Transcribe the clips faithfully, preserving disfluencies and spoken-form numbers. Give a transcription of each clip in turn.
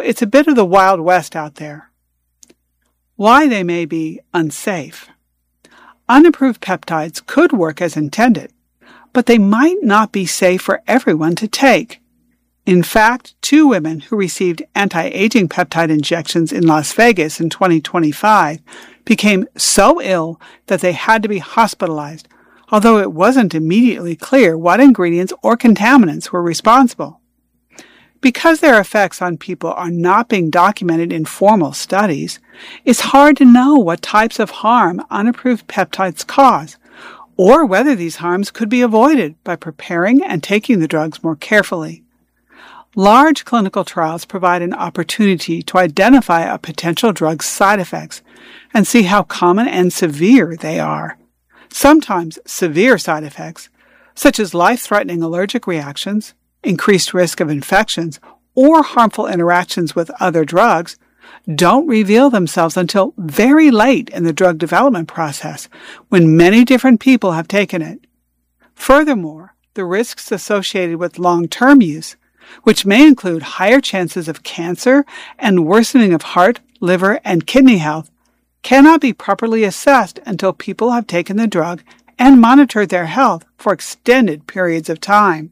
it's a bit of the Wild West out there. Why they may be unsafe. Unapproved peptides could work as intended, but they might not be safe for everyone to take. In fact, two women who received anti-aging peptide injections in Las Vegas in twenty twenty-five became so ill that they had to be hospitalized, although it wasn't immediately clear what ingredients or contaminants were responsible. Because their effects on people are not being documented in formal studies, it's hard to know what types of harm unapproved peptides cause, or whether these harms could be avoided by preparing and taking the drugs more carefully. Large clinical trials provide an opportunity to identify a potential drug's side effects and see how common and severe they are. Sometimes severe side effects, such as life-threatening allergic reactions, increased risk of infections, or harmful interactions with other drugs, don't reveal themselves until very late in the drug development process, when many different people have taken it. Furthermore, the risks associated with long-term use, which may include higher chances of cancer and worsening of heart, liver, and kidney health, cannot be properly assessed until people have taken the drug and monitored their health for extended periods of time.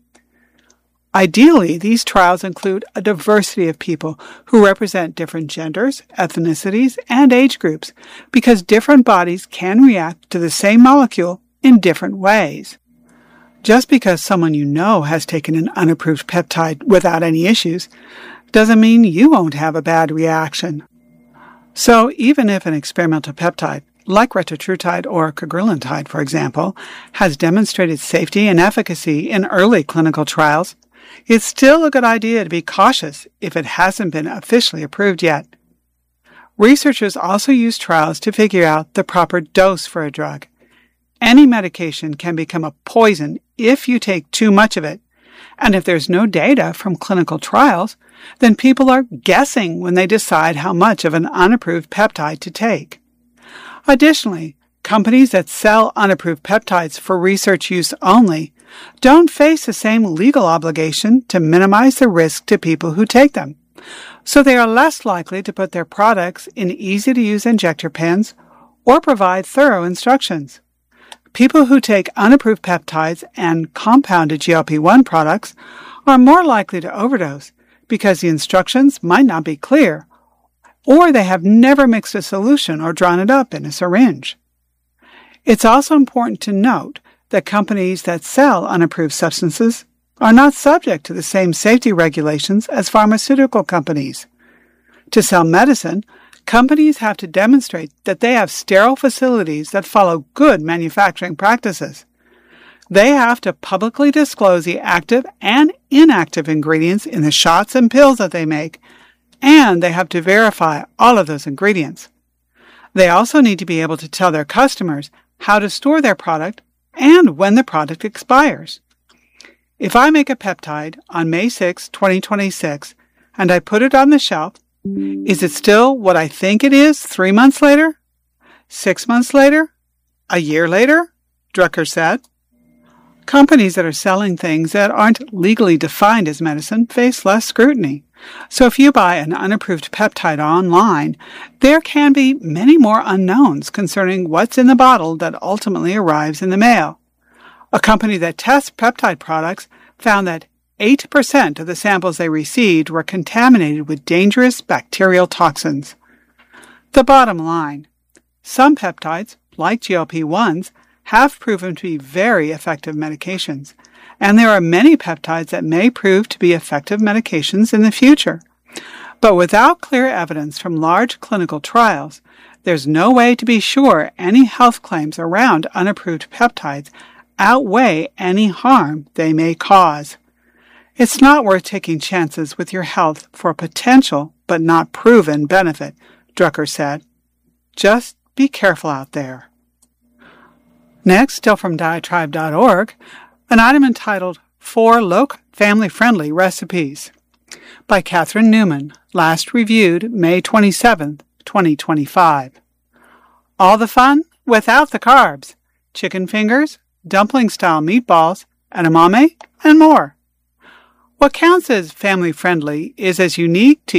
Ideally, these trials include a diversity of people who represent different genders, ethnicities, and age groups, because different bodies can react to the same molecule in different ways. Just because someone you know has taken an unapproved peptide without any issues doesn't mean you won't have a bad reaction. So even if an experimental peptide, like retatrutide or cagrilintide, for example, has demonstrated safety and efficacy in early clinical trials, it's still a good idea to be cautious if it hasn't been officially approved yet. Researchers also use trials to figure out the proper dose for a drug. Any medication can become a poison if you take too much of it, and if there's no data from clinical trials, then people are guessing when they decide how much of an unapproved peptide to take. Additionally, companies that sell unapproved peptides for research use only don't face the same legal obligation to minimize the risk to people who take them, so they are less likely to put their products in easy-to-use injector pens or provide thorough instructions. People who take unapproved peptides and compounded G L P one products are more likely to overdose because the instructions might not be clear, or they have never mixed a solution or drawn it up in a syringe. It's also important to note that companies that sell unapproved substances are not subject to the same safety regulations as pharmaceutical companies. To sell medicine, companies have to demonstrate that they have sterile facilities that follow good manufacturing practices. They have to publicly disclose the active and inactive ingredients in the shots and pills that they make, and they have to verify all of those ingredients. They also need to be able to tell their customers how to store their product and when the product expires. If I make a peptide on May sixth, twenty twenty-six, and I put it on the shelf, is it still what I think it is three months later? Six months later? A year later? Drucker said. Companies that are selling things that aren't legally defined as medicine face less scrutiny. So if you buy an unapproved peptide online, there can be many more unknowns concerning what's in the bottle that ultimately arrives in the mail. A company that tests peptide products found that eight percent of the samples they received were contaminated with dangerous bacterial toxins. The bottom line: some peptides, like G L P ones, have proven to be very effective medications, and there are many peptides that may prove to be effective medications in the future. But without clear evidence from large clinical trials, there's no way to be sure any health claims around unapproved peptides outweigh any harm they may cause. It's not worth taking chances with your health for a potential but not proven benefit, Drucker said. Just be careful out there. Next, still from diatribe dot org, an item entitled Four Low Family-Friendly Recipes by Catherine Newman, last reviewed May twenty-seventh, twenty twenty-five. All the fun without the carbs. Chicken fingers, dumpling-style meatballs, edamame, and more. What counts as family-friendly is as unique to